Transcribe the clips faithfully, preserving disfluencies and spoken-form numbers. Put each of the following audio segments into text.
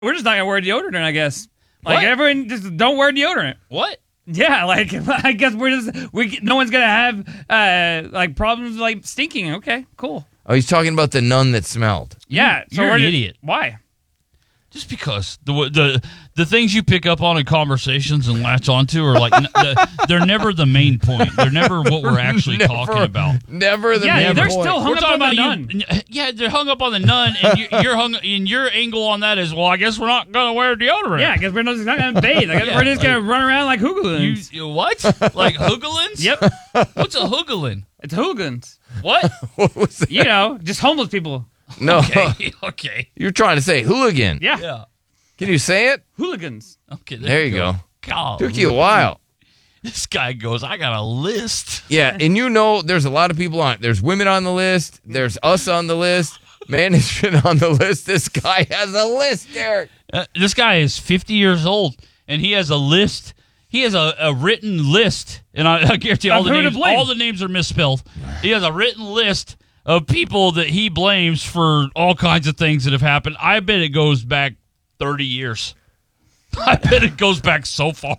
We're just not gonna wear deodorant, I guess. Like What? everyone, just don't wear deodorant. What? Yeah, like I guess we're just we. No one's gonna have uh like problems like stinking. Okay, cool. Oh, he's talking about the nun that smelled. Yeah, so You're we're an just- idiot. Why? Just because the the the things you pick up on in conversations and latch onto are like n- the, they're never the main point. They're never what we're actually Never- talking about. Never the Yeah, main they're point. still hung We're up talking on the about nun. you. Yeah, they're hung up on the nun, and you, you're hung. And your angle on that is, well, I guess we're not gonna wear deodorant. Yeah, I guess we're not, not gonna bathe. I guess Yeah, we're just gonna like- run around like You, hooligans. you what? Like hooligans? Yep, What's a hooligans? it's hooligans. What? What was that? You know, just homeless people. No, Okay. Okay. you're trying to say hooligan. Yeah, Yeah. Can you say it? hooligans. Okay. There you go. God. Took you a while. This guy goes, I got a list. Yeah, and you know there's a lot of people on it. There's women on the list. There's us on the list. Management on the list. This guy has a list, Derek. Uh, this guy is fifty years old, and he has a list. He has a, a written list, and I, I guarantee all Of the who to names. blame. All the names are misspelled. He has a written list of people that he blames for all kinds of things that have happened. I bet it goes back thirty years. I bet it goes back so far.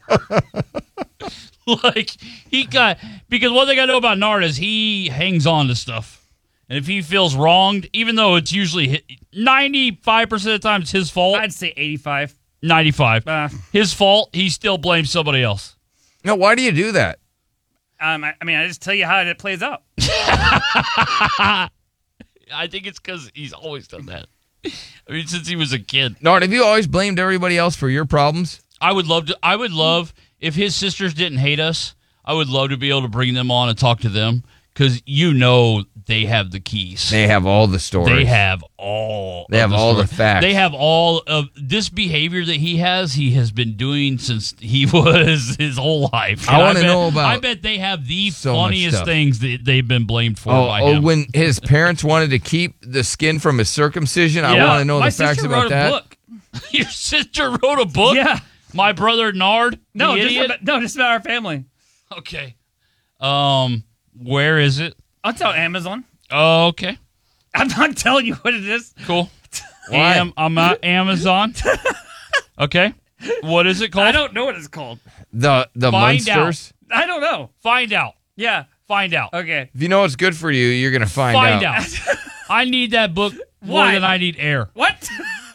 Like he got because one thing I know about Nard is he hangs on to stuff, and if he feels wronged, even though it's usually ninety-five percent of the time it's his fault. I'd say eighty-five. ninety-five. Uh, His fault. He still blames somebody else. No, why do you do that? um, I, I mean, I just tell you how it plays out. I think it's because he's always done that. I mean, since he was a kid. Nard, have you always blamed everybody else for your problems? I would love to. I would love if his sisters didn't hate us. I would love to be able to bring them on and talk to them because you know they have the keys. They have all the stories. They have all. They of have all the stories. facts. They have all of this behavior that he has. He has been doing since he was his whole life. I And wanna bet- know about I bet they have the so much funniest stuff. things that they've been blamed for Oh, by oh him. when his parents wanted to keep the skin from his circumcision, I Yeah. want to know My the facts sister about wrote that. a book. Your sister wrote a book. Yeah. My brother Nard. No, the just idiot. about, no, just about our family. Okay. Um, where is it? I'll tell Amazon. Oh, okay. I'm not telling you what it is. Cool. Why? Am, I'm at Amazon. Okay. What is it called? I don't know what it's called. The the Find monsters. I don't know. Find out. Yeah. Find out. Okay. If you know what's good for you, you're gonna find, Find out. out. I need that book more Why? than I need air. What?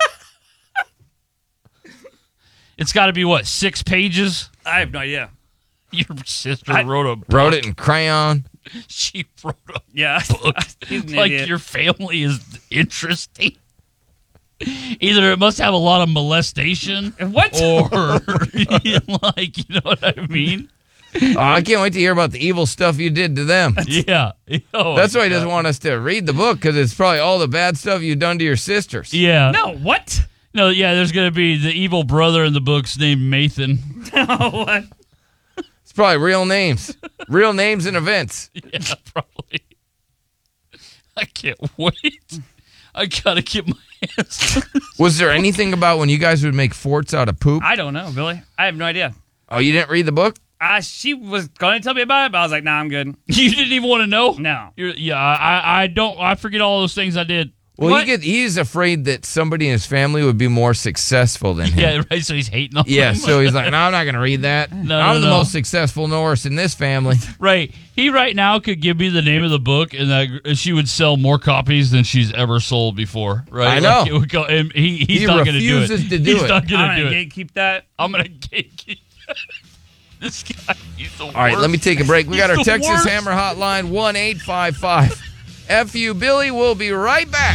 It's got to be what, six pages? I have no idea. Your sister I- wrote a book. Wrote it in crayon. She wrote a Yeah. book. He's an Like idiot. your family is interesting. Either it must have a lot of molestation, What? or like, you know what I mean? Oh, I can't wait to hear about the evil stuff you did to them. Yeah. Oh, That's why he doesn't want us to read the book, because it's probably all the bad stuff you've done to your sisters. Yeah. No, what? No, yeah, there's going to be the evil brother in the book's named Mathan. No, what? It's probably real names. Real names and events. Yeah, probably. I can't wait. I got to get my hands. Was there anything about when you guys would make forts out of poop? I don't know, Billy. I have no idea. Oh, you didn't read the book? Uh, she was going to tell me about it, but I was like, nah, I'm good. You didn't even want to know? No. You're, yeah, I, I don't. I forget all those things I did. Well, What? he get, he's afraid that somebody in his family would be more successful than him. Yeah, right. So he's hating on Yeah, them. so he's like, no, I'm not going to read that. No, I'm no, the no. most successful Norris in this family. Right. He right now could give me the name of the book, and that she would sell more copies than she's ever sold before. Right. I know. Like, it would go, and he, he's He not going to do it. refuses to do he's it. not going I'm to do going it. to gatekeep that. I'm going to gatekeep. This guy, he's the All right, worst. let me take a break. We got our He's the Texas worst. Hammer hotline, one eight five five F U Billy. We'll be right back.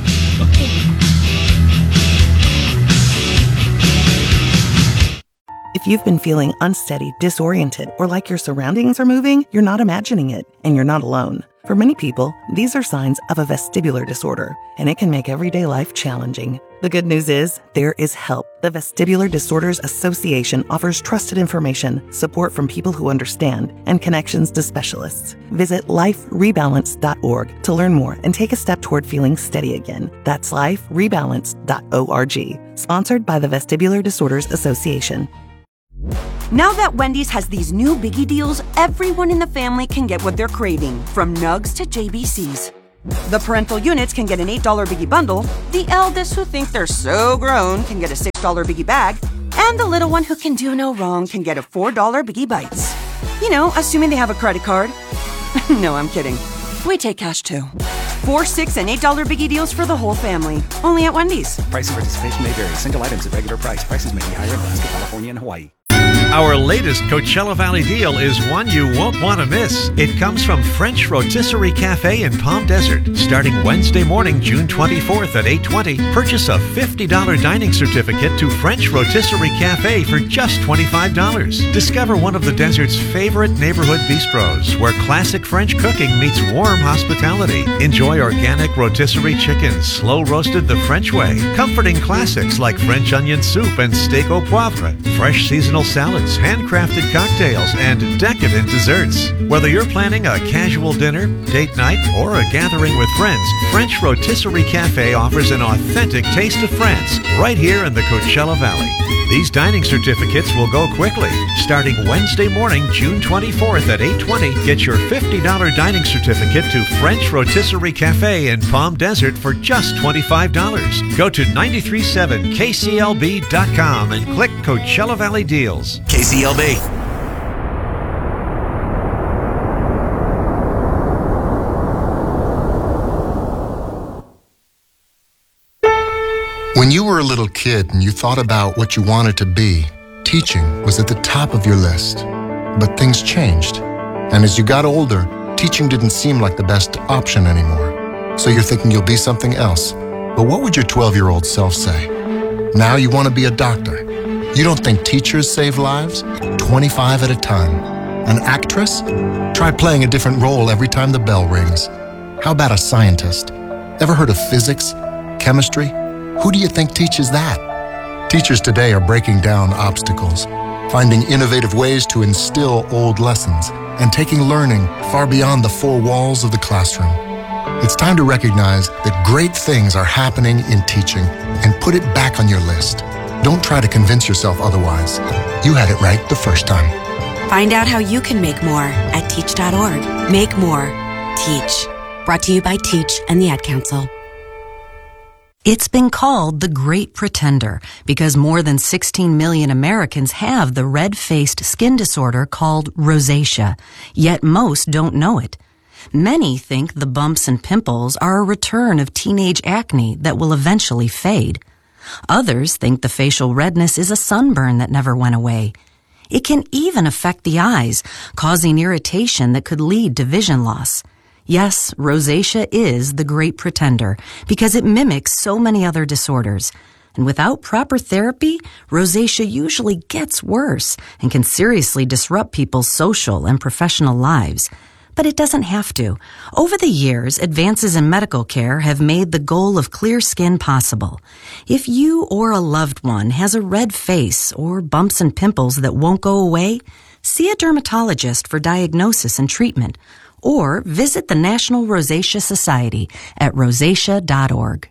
If you've been feeling unsteady, disoriented, or like your surroundings are moving, you're not imagining it, and you're not alone. For many people, these are signs of a vestibular disorder, and it can make everyday life challenging. The good news is, there is help. The Vestibular Disorders Association offers trusted information, support from people who understand, and connections to specialists. Visit life rebalance dot org to learn more and take a step toward feeling steady again. That's life rebalance dot org. Sponsored by the Vestibular Disorders Association. Now that Wendy's has these new biggie deals, everyone in the family can get what they're craving, from nugs to J B Cs. The parental units can get an eight dollar Biggie bundle, the eldest who think they're so grown can get a six dollar Biggie bag, and the little one who can do no wrong can get a four dollar Biggie Bites. You know, assuming they have a credit card. No, I'm kidding. We take cash too. Four, six, and eight dollar Biggie deals for the whole family. Only at Wendy's. Price and participation may vary. Single items at regular price. Prices may be higher in Alaska, California, and Hawaii. Our latest Coachella Valley deal is one you won't want to miss. It comes from French Rotisserie Cafe in Palm Desert. Starting Wednesday morning, June twenty-fourth at eight twenty, purchase a fifty dollars dining certificate to French Rotisserie Cafe for just twenty-five dollars. Discover one of the desert's favorite neighborhood bistros, where classic French cooking meets warm hospitality. Enjoy organic rotisserie chicken, slow roasted the French way, comforting classics like French onion soup and steak au poivre, fresh seasonal salads, handcrafted cocktails, and decadent desserts. Whether you're planning a casual dinner, date night, or a gathering with friends, French Rotisserie Cafe offers an authentic taste of France right here in the Coachella Valley. These dining certificates will go quickly. Starting Wednesday morning, June twenty-fourth at eight twenty, get your fifty dollars dining certificate to French Rotisserie Cafe in Palm Desert for just twenty-five dollars. Go to nine three seven K C L B dot com and click Coachella Valley Deals. K C L B. When you were a little kid and you thought about what you wanted to be, teaching was at the top of your list. But things changed. And as you got older, teaching didn't seem like the best option anymore. So you're thinking you'll be something else. But what would your twelve-year-old self say? Now you want to be a doctor. You don't think teachers save lives? twenty-five at a time. An actress? Try playing a different role every time the bell rings. How about a scientist? Ever heard of physics? Chemistry? Who do you think teaches that? Teachers today are breaking down obstacles, finding innovative ways to instill old lessons, and taking learning far beyond the four walls of the classroom. It's time to recognize that great things are happening in teaching and put it back on your list. Don't try to convince yourself otherwise. You had it right the first time. Find out how you can make more at teach dot org. Make more. Teach. Brought to you by Teach and the Ad Council. It's been called the Great Pretender because more than sixteen million Americans have the red-faced skin disorder called rosacea, yet most don't know it. Many think the bumps and pimples are a return of teenage acne that will eventually fade. Others think the facial redness is a sunburn that never went away. It can even affect the eyes, causing irritation that could lead to vision loss. Yes, rosacea is the great pretender because it mimics so many other disorders. And without proper therapy, rosacea usually gets worse and can seriously disrupt people's social and professional lives. But it doesn't have to. Over the years, advances in medical care have made the goal of clear skin possible. If you or a loved one has a red face or bumps and pimples that won't go away, see a dermatologist for diagnosis and treatment, or visit the National Rosacea Society at rosacea dot org.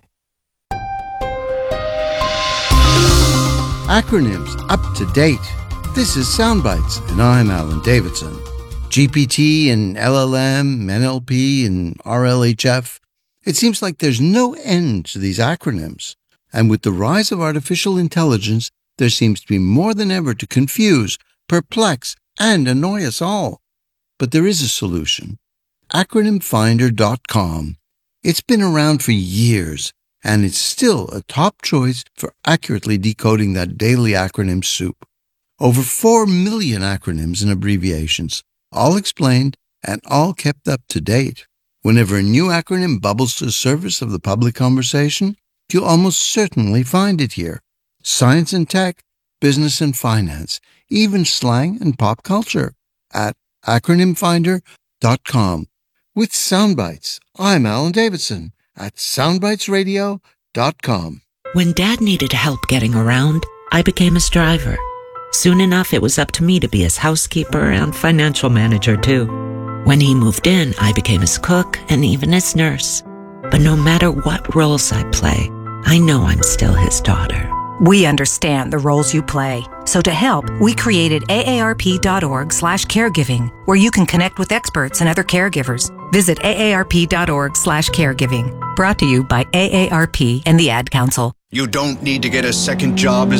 Acronyms up to date. This is Soundbites, and I'm Alan Davidson. G P T and L L M, N L P and R L H F. It seems like there's no end to these acronyms. And with the rise of artificial intelligence, there seems to be more than ever to confuse, perplex, and annoy us all. But there is a solution. acronym finder dot com. It's been around for years, and it's still a top choice for accurately decoding that daily acronym soup. Over four million acronyms and abbreviations, all explained and all kept up to date. Whenever a new acronym bubbles to the surface of the public conversation, you'll almost certainly find it here. Science and tech, business and finance, even slang and pop culture at acronym finder dot com. With Soundbites, I'm Alan Davidson at soundbites radio dot com. When Dad needed help getting around, I became his driver. Soon enough, it was up to me to be his housekeeper and financial manager, too. When he moved in, I became his cook and even his nurse. But no matter what roles I play, I know I'm still his daughter. We understand the roles you play. So to help, we created aarp.org slash caregiving, where you can connect with experts and other caregivers. Visit aarp.org slash caregiving. Brought to you by A A R P and the Ad Council. You don't need to get a second job